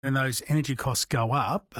and those energy costs go up.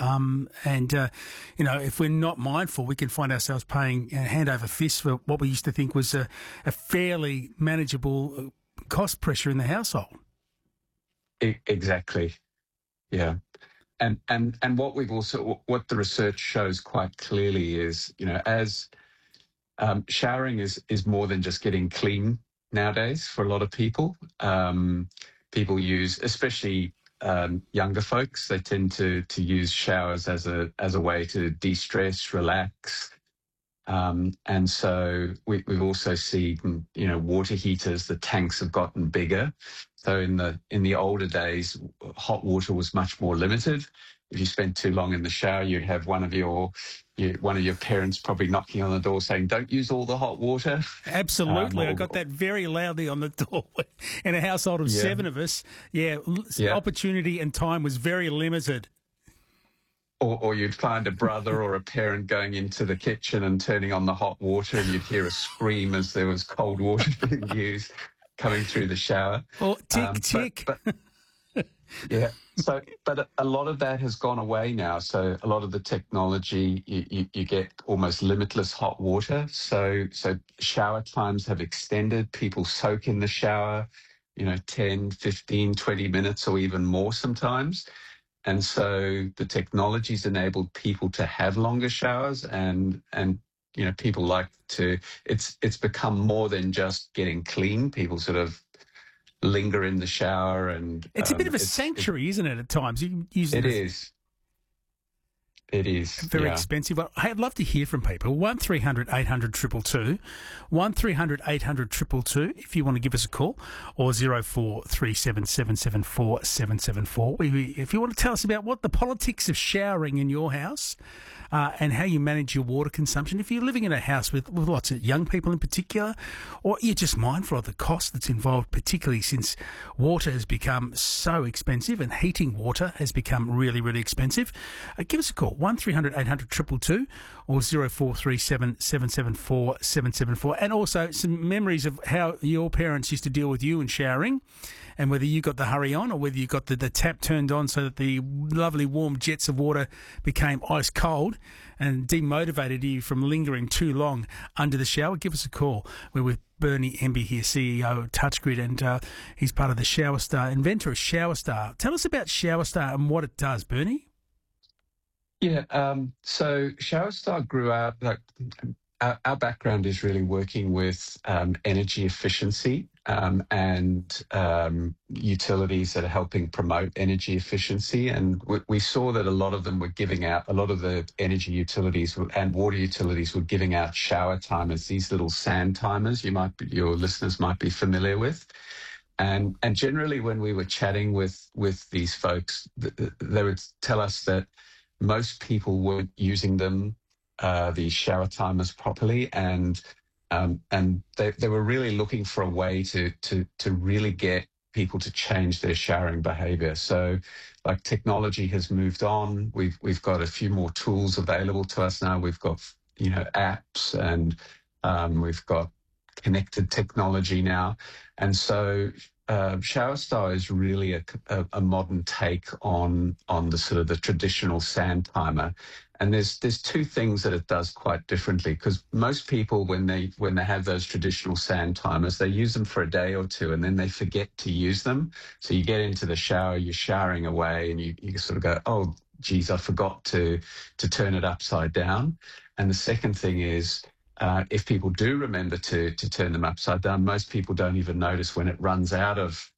If we're not mindful, we can find ourselves paying hand over fist for what we used to think was a fairly manageable cost pressure in the household. Exactly. Yeah. And what the research shows quite clearly is, as showering is more than just getting clean nowadays for a lot of people. People use, especially younger folks, they tend to use showers as a way to de-stress, relax. And so we've also seen, water heaters, the tanks have gotten bigger. So in the older days, hot water was much more limited. If you spent too long in the shower, you'd have one of your parents probably knocking on the door saying, "Don't use all the hot water." Absolutely. I got that very loudly on the door in a household of 7 of us. Yeah. Opportunity and time was very limited. Or you'd find a brother or a parent going into the kitchen and turning on the hot water, and you'd hear a scream as there was cold water being used coming through the shower. Or tick. Yeah. So, but a lot of that has gone away now. So a lot of the technology, you get almost limitless hot water. So shower times have extended. People soak in the shower, 10, 15, 20 minutes or even more sometimes. And so the technology's enabled people to have longer showers and people like to, it's become more than just getting clean. People sort of linger in the shower and it's a bit of a sanctuary, isn't it, at times? It is. Very expensive. I'd love to hear from people. 1300 800 222, 1300 800 222 if you want to give us a call, or 0437 774 774. If you want to tell us about what the politics of showering in your house and how you manage your water consumption. If you're living in a house with lots of young people in particular, or you're just mindful of the cost that's involved, particularly since water has become so expensive and heating water has become really, really expensive, give us a call. 1300 800 222 or 0437 774 774. And also some memories of how your parents used to deal with you in showering, and whether you got the hurry on or whether you got the tap turned on so that the lovely warm jets of water became ice cold and demotivated you from lingering too long under the shower. Give us a call. We're with Bernie Emby here, CEO of TouchGrid, and he's part of the ShowerStar, inventor of ShowerStar. Tell us about ShowerStar and what it does, Bernie. Yeah, so ShowerStar grew out, our background is really working with energy efficiency and utilities that are helping promote energy efficiency. And we saw that a lot of them were giving out, a lot of the energy utilities and water utilities were giving out shower timers, these little sand timers your listeners might be familiar with. And generally when we were chatting with these folks, they would tell us that most people weren't using them, these shower timers, properly, and they were really looking for a way to really get people to change their showering behaviour. So, like, technology has moved on. We've got a few more tools available to us now. We've got apps, and we've got connected technology now, and so ShowerStar is really a modern take on the sort of the traditional sand timer. And there's two things that it does quite differently, because most people, when they have those traditional sand timers, they use them for a day or two and then they forget to use them. So you get into the shower, you're showering away, and you sort of go, "Oh, geez, I forgot to turn it upside down." And the second thing is, if people do remember to turn them upside down, most people don't even notice when it runs out of,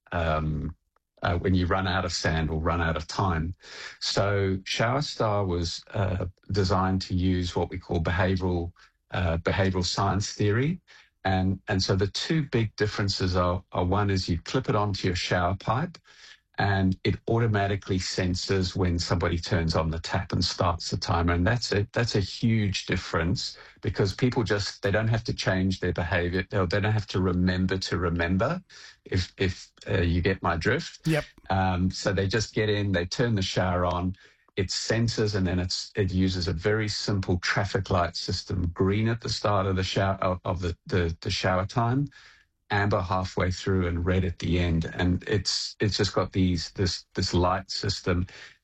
when you run out of sand or run out of time. So ShowerStar was designed to use what we call behavioral science theory. And so the two big differences are one is you clip it onto your shower pipe, and it automatically senses when somebody turns on the tap and starts the timer. And that's a huge difference, because people they don't have to change their behavior. They don't have to remember, if you get my drift. Yep. So they just get in, they turn the shower on, it senses, and then it uses a very simple traffic light system, green at the start of the shower, of the shower time, amber halfway through and red at the end, and it's just got this light system